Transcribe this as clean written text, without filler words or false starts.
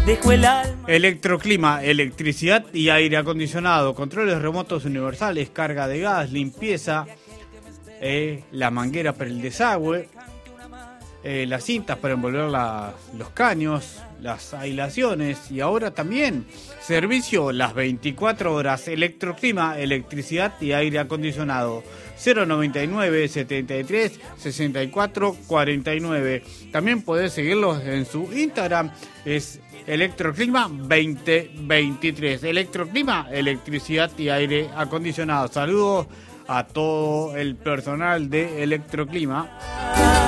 dejo el alma. Electroclima, electricidad y aire acondicionado, controles remotos universales, carga de gas, limpieza, la manguera para el desagüe, las cintas para envolver los caños, las aislaciones y ahora también servicio las 24 horas. Electroclima, electricidad y aire acondicionado. 099 73 64 49. También podés seguirlos en su Instagram, es Electroclima 2023. Electroclima, electricidad y aire acondicionado. Saludos a todo el personal de Electroclima.